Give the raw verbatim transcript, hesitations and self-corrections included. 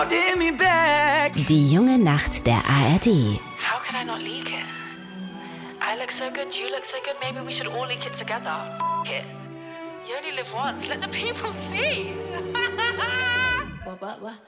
Die junge Nacht der A R D. How could I not leak it? I look so good, you look so good, maybe we should all leak it together. F it. You only live once, let the people see. What, what, what?